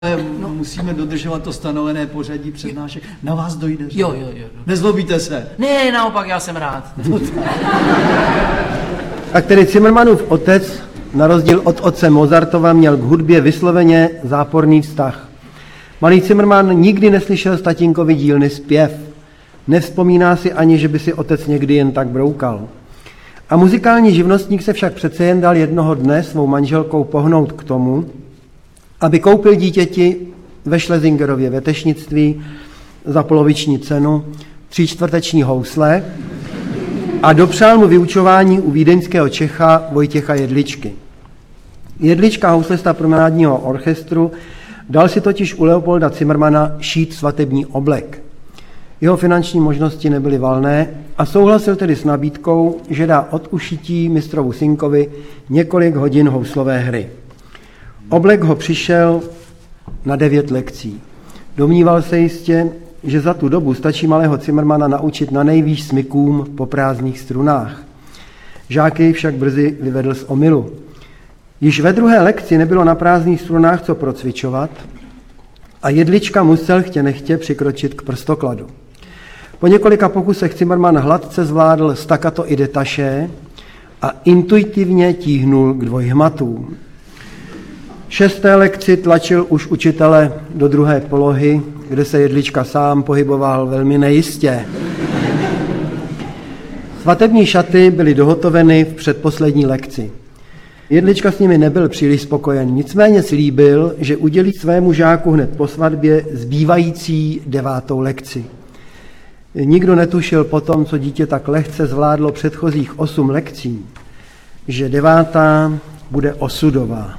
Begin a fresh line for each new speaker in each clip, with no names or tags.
Musíme dodržovat to stanovené pořadí přednášek. Na vás dojde.
Jo.
Nezlobíte se.
Ne, naopak, já jsem rád.
Tak tedy Zimmermannův otec, na rozdíl od otce Mozartova, měl k hudbě vysloveně záporný vztah. Malý Zimmermann nikdy neslyšel z tatínkovy dílny zpěv. Nevzpomíná si ani, že by si otec někdy jen tak broukal. A muzikální živnostník se však přece jen dal jednoho dne svou manželkou pohnout k tomu, aby koupil dítěti ve Schlesingerově větešnictví za poloviční cenu 3/4 housle a dopřál mu vyučování u vídeňského Čecha Vojtěcha Jedličky. Jedlička, houslista promenádního orchestru, dal si totiž u Leopolda Zimmermanna šít svatební oblek. Jeho finanční možnosti nebyly valné a souhlasil tedy s nabídkou, že dá od ušití mistrovu synkovi několik hodin houslové hry. Oblek ho přišel na 9 lekcí. Domníval se jistě, že za tu dobu stačí malého Zimmermanna naučit na nejvýš smykům po prázdných strunách. Žáky však brzy vyvedl z omylu. Již ve 2. lekci nebylo na prázdných strunách co procvičovat a Jedlička musel chtě nechtě přikročit k prstokladu. Po několika pokusech Zimmermann hladce zvládl staccato i detaché a intuitivně tíhnul k dvojhmatům. 6. lekci tlačil už učitele do 2. polohy, kde se Jedlička sám pohyboval velmi nejistě. Svatební šaty byly dohotoveny v předposlední lekci. Jedlička s nimi nebyl příliš spokojen, nicméně slíbil, že udělí svému žáku hned po svatbě zbývající 9. lekci. Nikdo netušil potom, co dítě tak lehce zvládlo předchozích 8 lekcí, že 9. bude osudová.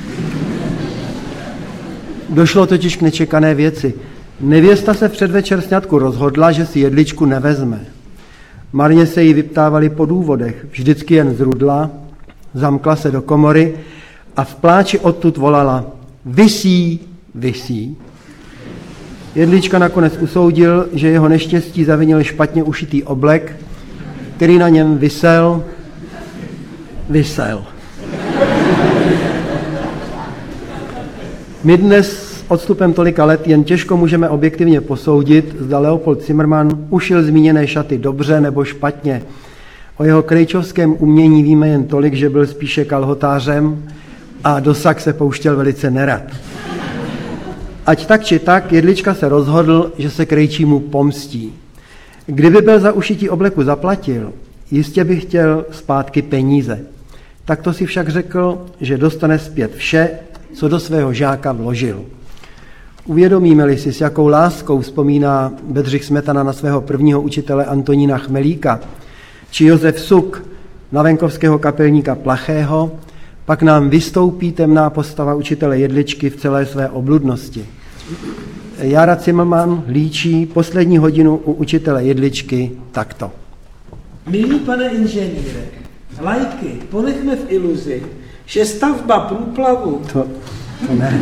Došlo totiž k nečekané věci. Nevěsta se v předvečer sňatku rozhodla, že si Jedličku nevezme. Marně se jí vyptávali po důvodech, vždycky jen zrudla, zamkla se do komory a v pláči odtud volala: visí, visí. Jedlička nakonec usoudil, že jeho neštěstí zavinil špatně ušitý oblek, který na něm visel. My dnes s odstupem tolika let jen těžko můžeme objektivně posoudit, zda Leopold Zimmermann ušil zmíněné šaty dobře nebo špatně. O jeho krejčovském umění víme jen tolik, že byl spíše kalhotářem a do sak se pouštěl velice nerad. Ať tak či tak, Jedlička se rozhodl, že se krejčímu pomstí. Kdyby byl za ušití obleku zaplatil, jistě by chtěl zpátky peníze. Takto si však řekl, že dostane zpět vše, co do svého žáka vložil. Uvědomíme-li si, s jakou láskou vzpomíná Bedřich Smetana na svého prvního učitele Antonína Chmelíka, či Josef Suk na venkovského kapelníka Plachého, pak nám vystoupí temná postava učitele Jedličky v celé své obludnosti. Jára Zimmermann líčí poslední hodinu u učitele Jedličky takto.
Milý pane inženýre, lajky, ponechme v iluzi, že stavba průplavu...
To ne.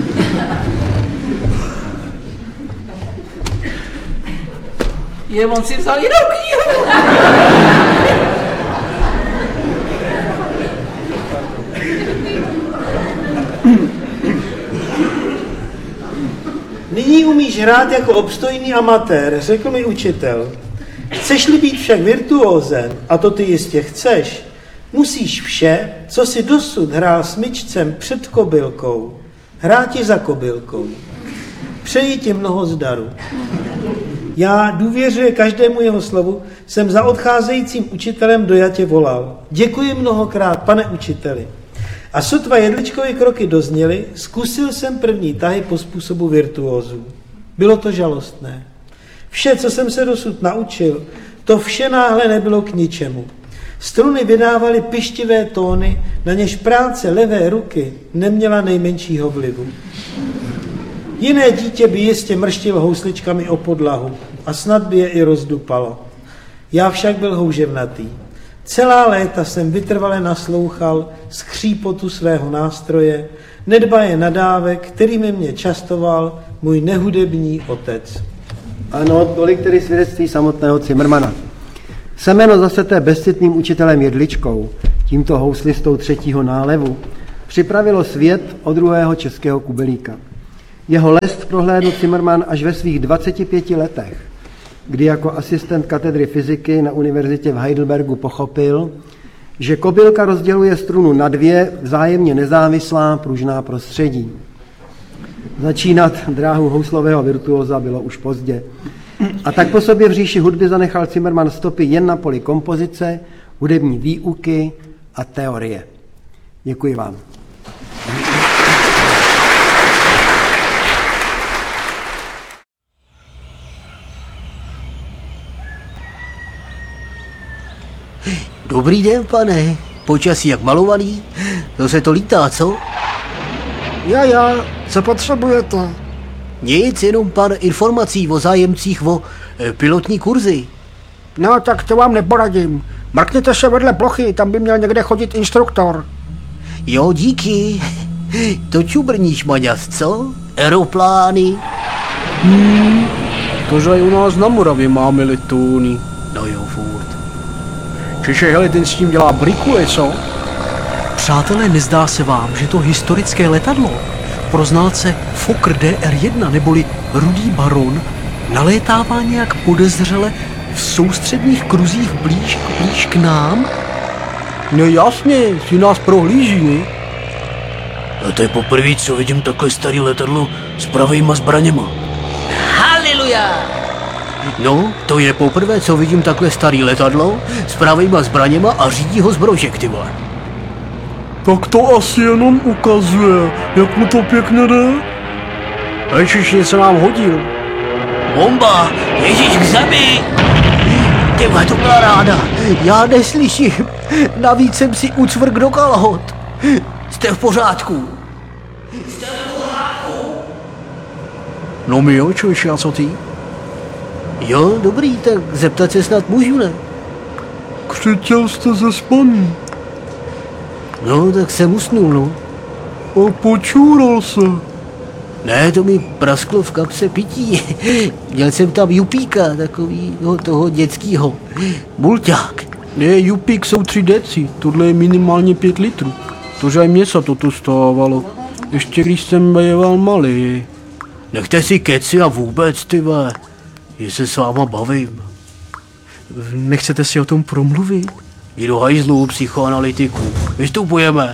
On si vzal jinou knihu.
Nyní umíš hrát jako obstojný amatér, řekl mi učitel. Chceš-li být však virtuózem, a to ty jistě chceš, musíš vše, co si dosud hrál smyčcem před kobylkou, hráti za kobylkou. Přeji ti mnoho zdaru. Já důvěřuji každému jeho slovu, jsem za odcházejícím učitelem dojatě volal. Děkuji mnohokrát, pane učiteli. A sotva Jedličkovy kroky dozněly, zkusil jsem první tahy po způsobu virtuózů. Bylo to žalostné. Vše, co jsem se dosud naučil, to vše náhle nebylo k ničemu. Struny vydávaly pyštivé tóny, na něž práce levé ruky neměla nejmenšího vlivu. Jiné dítě by jistě mrštilo housličkami o podlahu a snad by je i rozdupalo. Já však byl houževnatý. Celá léta jsem vytrvale naslouchal skřípotu svého nástroje, nedbaje nadávek, kterými mě častoval můj nehudební otec.
Ano, tolik tedy svědectví samotného Zimmermanna. Semeno zaseté bezcitným učitelem Jedličkou, tímto houslistou 3. nálevu, připravilo svět o druhého českého kubelíka. Jeho lest prohlédl Zimmermann až ve svých 25 letech, kdy jako asistent katedry fyziky na univerzitě v Heidelbergu pochopil, že kobylka rozděluje strunu na dvě vzájemně nezávislá pružná prostředí. Začínat dráhu houslového virtuóza bylo už pozdě. A tak po sobě v říši hudby zanechal Zimmermann stopy jen na poli kompozice, hudební výuky a teorie. Děkuji vám.
Dobrý den, pane. Počasí jak malovaný. To se to lítá, co?
Já, co potřebujete?
Nic, jenom pár informací o zájemcích o pilotní kurzy.
No, tak to vám neporadím. Mrkněte se vedle plochy, tam by měl někde chodit instruktor.
Jo, díky. To čubrníš, Maďas, co? Aeroplány.
Tože i u nás na Moravě máme letouny.
No jo, furt.
Čiže hele, ten s tím dělá brikule, co?
Přátelé, nezdá se vám, že to historické letadlo pro znalce Fokker DR-1 neboli Rudý baron nalétává nějak podezřele v soustředních kruzích blíž k nám?
No jasně, si nás prohlíží, ne?
A to je poprvé, co vidím takhle starý letadlo s pravejma zbraněma. Haleluja! No, to je poprvé, co vidím takhle starý letadlo s pravejma zbraněma a řídí ho zbrožek, ty vole.
Tak to asi jenom ukazuje, jak mu to pěkně jde. Ježiš, něco nám hodil.
Bomba! Ježíš k zemi! Tyhle, to byla ráda. Já neslyším. Navíc jsem si ucvrk do kalhot. Jste v pořádku?
No my jo, člověče, a co ty?
Jo, dobrý, tak zeptat se snad můžu, ne?
Křičel jste ze spaní.
No, tak jsem usnul, no.
A počůral se.
Ne, to mi prasklo v kapse pití. Měl jsem tam jupíka, takovýho toho dětskýho. Bulťák.
Ne, jupík jsou 3 deci, tohle je minimálně 5 litrů. Tože aj mně se to tu stávalo. Ještě když jsem býval malý.
Nechte si keci a vůbec, ty vole. že se s váma bavím.
Nechcete si o tom promluvit?
Jdi do hajzlu, psychoanalytiku. Vystupujeme.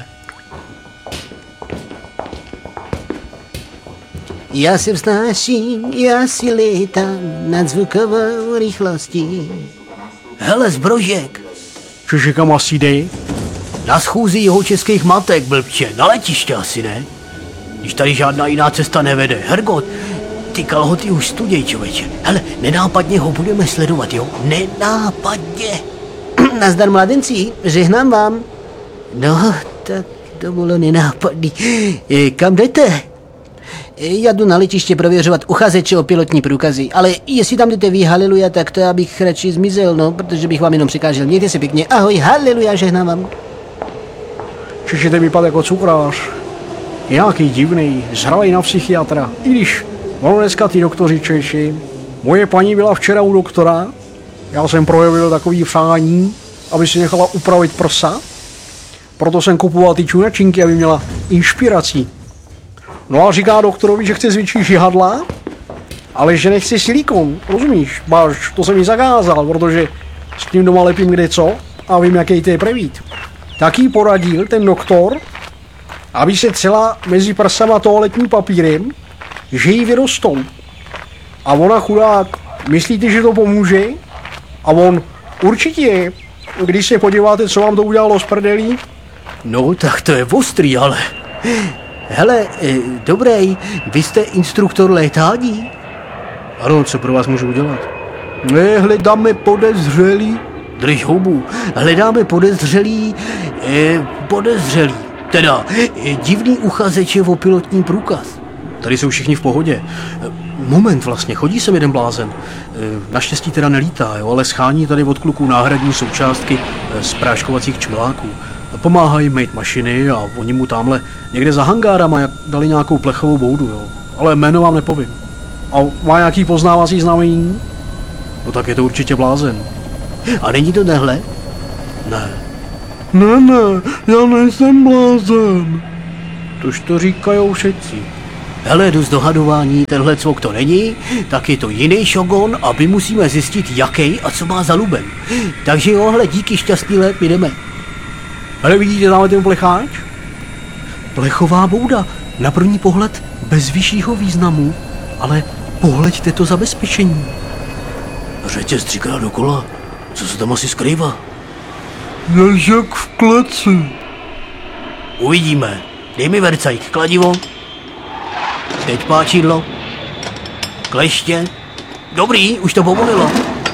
Já se vznáším, já si létám nad zvukovou rychlostí. Hele, Zbrožek.
Cože, kam asi dej?
Na schůzi jeho českých matek, blbče. Na letiště asi, ne? Když tady žádná jiná cesta nevede. Hergot, ty kalhoty už studěj, člověče. Hele, nenápadně ho budeme sledovat, jo? Nenápadně. Nazdar, mladenci, žehnám vám. No, tak to bylo nenápadný. Kam jdete? Já jdu na letiště prověřovat uchazeče o pilotní průkazy, ale jestli tam jdete vy, haleluja, tak to já bych radši zmizel, no, protože bych vám jenom překážel. Mějte se pěkně, ahoj, haleluja, žehnám vám.
Čiže ten vypadá jako cukrář. Nějaký divný, zhralej na psychiatra. I když, ono dneska ty doktoři Češi, moje paní byla včera u doktora, já jsem projevil takový přání, aby si nechala upravit prsa, proto jsem kupoval ty čunačinky, aby měla inspiraci. No a říká doktorovi, že chce zvětšit žihadla, ale že nechce silikon, rozumíš? Báš, to jsem jí zakázal, protože s tím doma lepím kde co a vím, jaký to je prevít. Tak jí poradil ten doktor, aby se třela mezi prsama toaletním papírem, že jí vyrostou. A ona chudák, myslíte, že to pomůže? A on, určitě, když se podíváte, co vám to udělalo s prdelí?
No, tak to je ostrý, ale... Hele, dobrý, vy jste instruktor létání?
Ano, co pro vás můžu udělat? Ne, hledáme podezřelý.
Drž hubu, hledáme podezřelý, teda divný uchazeče o pilotní průkaz.
Tady jsou všichni v pohodě. Moment vlastně, chodí sem jeden blázen. Naštěstí teda nelítá, jo, ale schání tady od kluků náhradní součástky z práškovacích čmeláků. Pomáhají mít mašiny a oni mu tamhle někde za hangárama dali nějakou plechovou boudu, jo. Ale jméno vám nepovím.
A má nějaký poznávací znamení?
No tak je to určitě blázen.
A není to nehle?
Ne.
Ne, já nejsem blázen. Tož to říkajou všetci.
Hele, dost dohadování, tenhle cvok to není, tak je to jiný šogon a my musíme zjistit, jaký a co má za lubem. Takže jo, hele, díky, šťastný let, my jdeme.
Hele, vidíte tam ten plecháč?
Plechová bouda, na první pohled bez vyššího významu, ale pohleďte to zabezpečení.
Řetěz 3krát dokola, co se tam asi skrývá?
Ježek v kleci.
Uvidíme. Dej mi vercajk, kladivo. Teď páčidlo. Kleště. Dobrý, už to povolilo.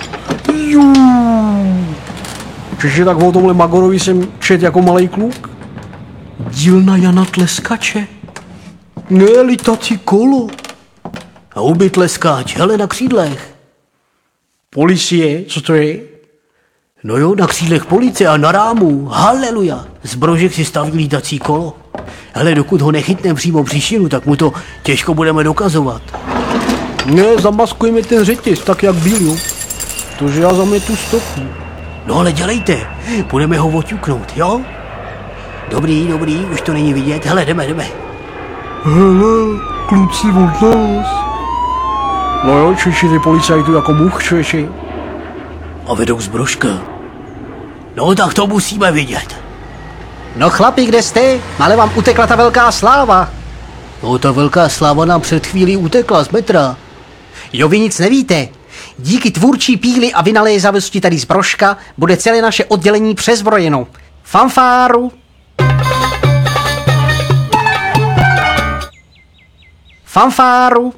Čiže tak o tomhle Magorovi jsem čet jako malej kluk?
Dílna Jana Tleskače.
Ne, litací kolo.
Houby tleskáč, hele na křídlech.
Policie, co to je?
No jo, na křídlech policie a na rámu. Haleluja. Z brožek si staví lítací kolo. Hele, dokud ho nechytneme přímo při šínu, tak mu to těžko budeme dokazovat.
Ne, zamaskujeme ten řetěz, tak jak byl, jo. Tože já zametu stopu.
No ale dělejte, budeme ho oťuknout, jo? Dobrý, už to není vidět. Hele, jdeme.
Hele, kluci od nás. No jo, čiši ty policajtu jako much, člověči.
A vedou zbrožka. No tak to musíme vidět.
No chlapi, kde jste? Ale vám utekla ta velká sláva.
No ta velká sláva nám před chvílí utekla z metra.
Jo, vy nic nevíte. Díky tvůrčí píli a vynalézavosti tady zbrožka bude celé naše oddělení přezbrojeno. Fanfáru. Fanfáru.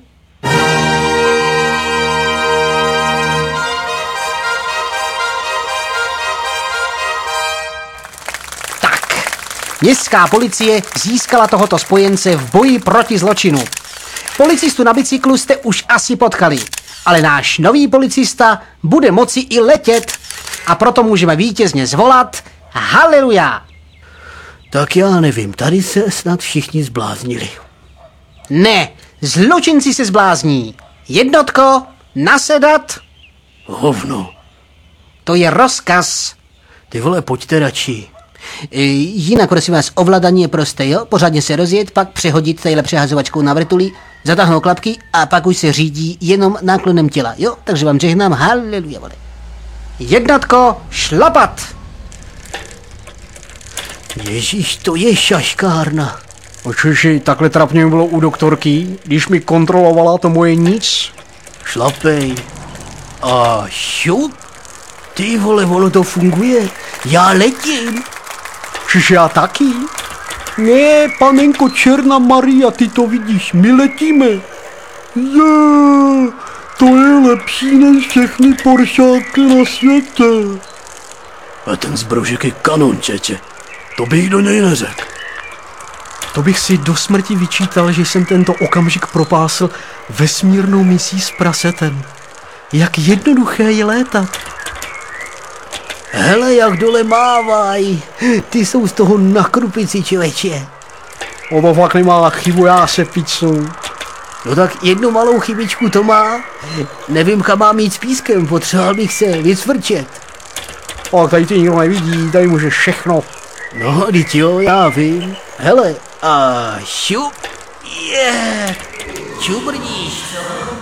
Městská policie získala tohoto spojence v boji proti zločinu. Policistu na bicyklu jste už asi potkali, ale náš nový policista bude moci i letět a proto můžeme vítězně zvolat haleluja.
Tak já nevím, tady se snad všichni zbláznili.
Ne, zločinci se zblázní. Jednotko, nasedat.
Hovno.
To je rozkaz.
Ty vole, pojďte radši. Jinak, prosím vás, ovladaní je prosté, jo? Pořádně se rozjet, pak přehodit tadyhle přehazovačkou na vrtuli, zatáhnout klapky a pak už se řídí jenom náklonem těla, jo? Takže vám žehnám, haleluja, vole.
Jednotko, šlapat.
Ježíš, to je šaškárna.
Očiši, takhle trapně mi bylo u doktorky, když mi kontrolovala to moje nic.
Šlapej. A šup. Ty vole, ono to funguje. Já letím.
Čiže já taky? Ne, panenko Černá Maria, ty to vidíš, my letíme. To je lepší než všechny poršáky na světě.
A ten zbrožek je kanon, čeče. To bych do něj neřekl.
To bych si do smrti vyčítal, že jsem tento okamžik propásl vesmírnou misí s prasetem. Jak jednoduché je létat.
Hele, jak dole mávaj. Ty jsou z toho na krupici, člověče.
O to fakt nemá chybu, já se picnu.
No tak jednu malou chybičku to má. Nevím, kam mám jít s pískem, potřeboval bych se vycvrčet.
A tady ty nikdo nevidí, tady může všechno.
No, teď jo, já vím. Hele, a šup. Čubrdíš, co?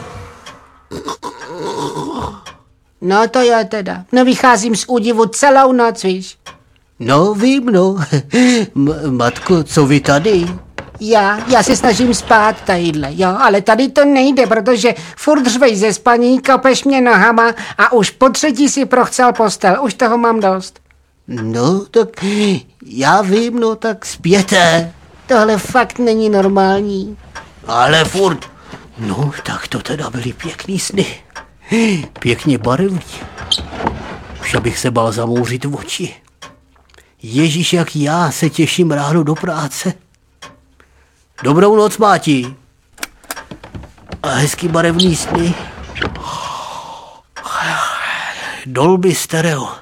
No to já teda. No vycházím z údivu celou noc, víš.
No vím, no. Matko, co vy tady?
Já se snažím spát tadyhle, jo, ale tady to nejde, protože furt řvej ze spaní, kopeš mě nohama a už po třetí si prochcel postel, už toho mám dost.
No, tak já vím, no, tak spěte.
Tohle fakt není normální.
Ale furt. No, tak to teda byly pěkný sny. Pěkně barevný. Už abych se bál zamouřit v oči. Ježíš, jak já se těším ráno do práce. Dobrou noc, Máti. A hezký barevný sny. Dolby stereo.